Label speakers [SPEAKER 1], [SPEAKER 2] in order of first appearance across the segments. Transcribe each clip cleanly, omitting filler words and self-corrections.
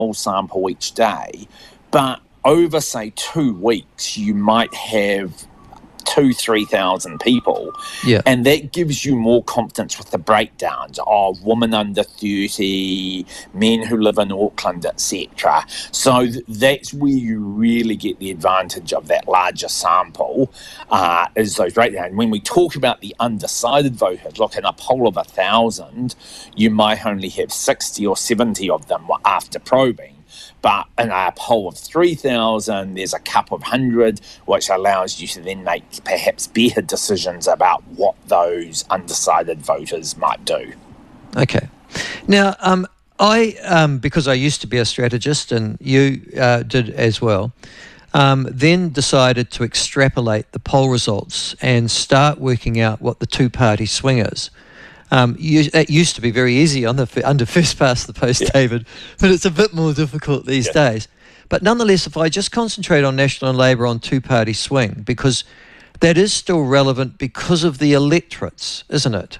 [SPEAKER 1] sample each day, but over, say, 2 weeks, you might have 3,000 people, and that gives you more confidence with the breakdowns of women under 30, men who live in Auckland, etc. So that's where you really get the advantage of that larger sample, is those breakdowns. When we talk about the undecided voters, look, in a poll of 1,000, you might only have 60 or 70 of them after probing. But in a poll of 3,000, there's a couple of hundred, which allows you to then make perhaps better decisions about what those undecided voters might do.
[SPEAKER 2] Okay. Now, because I used to be a strategist, and you did as well, then decided to extrapolate the poll results and start working out what the two-party swing is. That used to be very easy under first past the post, David, but it's a bit more difficult these days. But nonetheless, if I just concentrate on National and Labour on two-party swing, because that is still relevant because of the electorates, isn't it?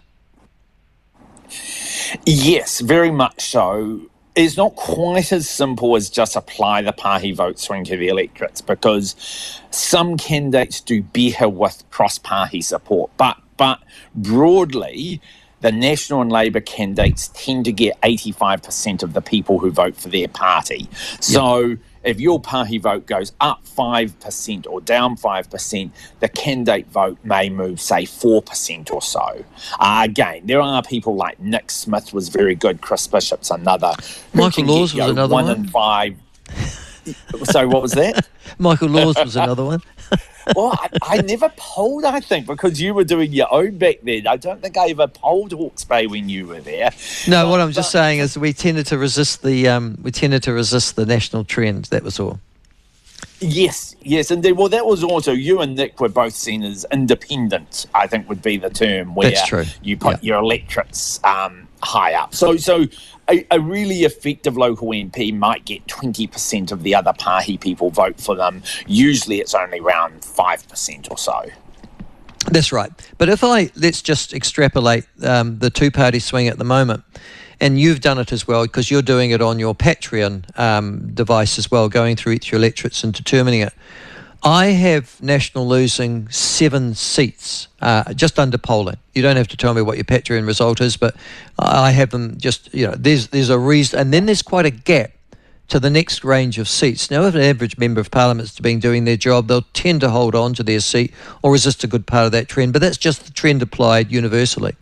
[SPEAKER 1] Yes, very much so. It's not quite as simple as just apply the party vote swing to the electorates, because some candidates do better with cross-party support. But broadly, the National and Labour candidates tend to get 85% of the people who vote for their party. So if your party vote goes up 5% or down 5%, the candidate vote may move, say, 4% or so. Again, there are people like Nick Smith was very good, Chris Bishop's another.
[SPEAKER 2] Michael Laws was another one.
[SPEAKER 1] 1 in 5. So what was that?
[SPEAKER 2] Michael Laws was another one.
[SPEAKER 1] Well, I never polled, I think, because you were doing your own back then. I don't think I ever polled Hawke's Bay when you were there.
[SPEAKER 2] No, what I'm just saying is we tended to resist the national trend. That was all. Yes, indeed. Well, that was also, you and Nick were both seen as independent, I think would be the term, where that's true.
[SPEAKER 1] You put your electorates high up. So a really effective local MP might get 20% of the other party people vote for them. Usually it's only around 5% or so.
[SPEAKER 2] That's right. But let's just extrapolate the two-party swing at the moment, and you've done it as well because you're doing it on your Patreon device as well, going through each electorates and determining it. I have National losing 7 seats, just under polling. You don't have to tell me what your Patreon result is, but I have them just, there's a reason. And then there's quite a gap to the next range of seats. Now, if an average member of Parliament's been doing their job, they'll tend to hold on to their seat or resist a good part of that trend. But that's just the trend applied universally.